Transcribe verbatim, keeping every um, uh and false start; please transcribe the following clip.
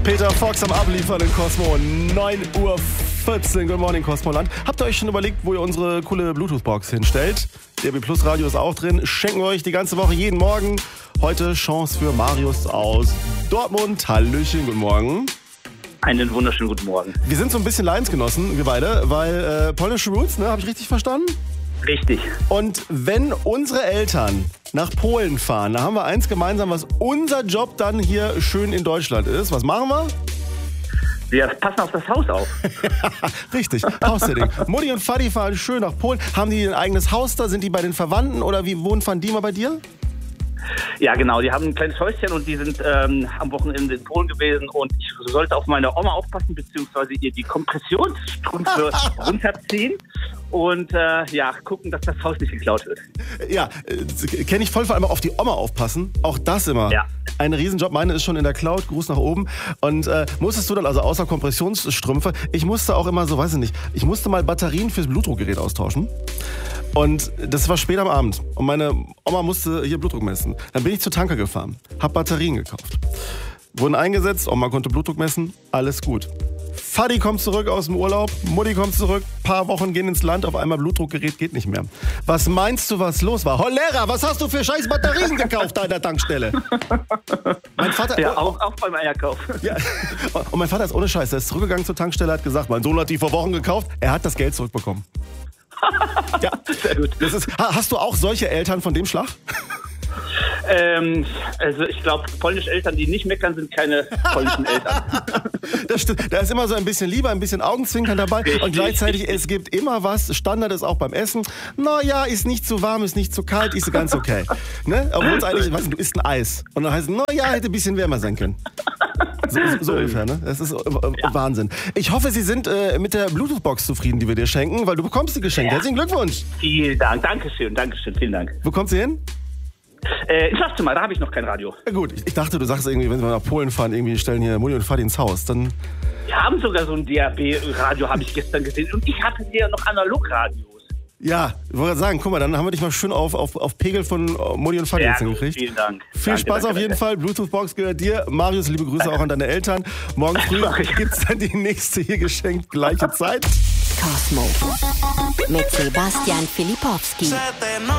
Peter Fox am Abliefern in Cosmo. neun Uhr vierzehn. Good morning, Cosmoland. Habt ihr euch schon überlegt, wo ihr unsere coole Bluetooth-Box hinstellt? D A B Plus Radio ist auch drin. Schenken wir euch die ganze Woche, jeden Morgen. Heute Chance für Marius aus Dortmund. Hallöchen, guten Morgen. Einen wunderschönen guten Morgen. Wir sind so ein bisschen Leidensgenossen, wir beide, weil äh, polnische Roots, ne, habe ich richtig verstanden? Richtig. Und wenn unsere Eltern nach Polen fahren, da haben wir eins gemeinsam, was unser Job dann hier schön in Deutschland ist. Was machen wir? Wir passen auf das Haus auf. Richtig, Haussetting. Mutti und Vati fahren schön nach Polen. Haben die ein eigenes Haus da? Sind die bei den Verwandten oder wie wohnen, fahren die mal bei dir? Ja, genau. Die haben ein kleines Häuschen und die sind ähm, am Wochenende in Polen gewesen und ich sollte auf meine Oma aufpassen, beziehungsweise ihr die Kompressionsstrümpfe runterziehen und äh, ja, gucken, dass das Haus nicht geklaut wird. Ja, äh, kenne ich voll, vor allem auf die Oma aufpassen. Auch das immer. Ja. Ein Riesenjob. Meine ist schon in der Cloud. Gruß nach oben. Und äh, musstest du dann, also außer Kompressionsstrümpfe, ich musste auch immer so, weiß ich nicht, ich musste mal Batterien fürs Blutdruckgerät austauschen. Und das war spät am Abend. Und meine Oma musste hier Blutdruck messen. Dann bin ich zur Tanke gefahren, hab Batterien gekauft. Wurden eingesetzt, Oma konnte Blutdruck messen, alles gut. Vati kommt zurück aus dem Urlaub, Mutti kommt zurück, paar Wochen gehen ins Land, auf einmal Blutdruckgerät geht nicht mehr. Was meinst du, was los war? Holera, was hast du für scheiß Batterien gekauft da an der Tankstelle? Mein Vater, ja, auch, auch beim Eierkauf. Ja, und mein Vater ist ohne Scheiß, der ist zurückgegangen zur Tankstelle, hat gesagt, mein Sohn hat die vor Wochen gekauft, er hat das Geld zurückbekommen. Ja, sehr gut. Das ist, hast du auch solche Eltern von dem Schlag? Ähm, also ich glaube, polnische Eltern, die nicht meckern, sind keine polnischen Eltern. Das stimmt. Da ist immer so ein bisschen Liebe, ein bisschen Augenzwinkern dabei. Richtig. Und gleichzeitig, es gibt immer was. Standard ist auch beim Essen. Naja, ist nicht zu warm, ist nicht zu kalt, ist ganz okay. Ne? Obwohl es eigentlich, weißt du, du isst ein Eis. Und dann heißt es, naja, hätte ein bisschen wärmer sein können. So, so, so ungefähr, ne? Das ist äh, ja. Wahnsinn. Ich hoffe, Sie sind äh, mit der Bluetooth-Box zufrieden, die wir dir schenken, weil du bekommst sie geschenkt. Ja. Herzlichen Glückwunsch. Vielen Dank. Dankeschön, Dankeschön, vielen Dank. Wo kommt sie hin? Äh, ins Schlafzimmer, da habe ich noch kein Radio. Ja, gut, ich, ich dachte, du sagst irgendwie, wenn wir nach Polen fahren, irgendwie stellen hier Mutti und Vati ins Haus, dann... Wir haben sogar so ein D A B-Radio, habe ich gestern gesehen. Und ich hatte hier noch Analogradios. Ja, ich wollte sagen, guck mal, dann haben wir dich mal schön auf, auf, auf Pegel von Mutti und Vati ja, jetzt hingekriegt. Vielen Dank. Viel danke, Spaß danke, auf jeden danke. Fall. Bluetooth-Box gehört dir. Marius, liebe Grüße danke. Auch an deine Eltern. Morgen früh gibt's dann die nächste hier geschenkt, gleiche Zeit. Cosmo mit Sebastian Filipowski.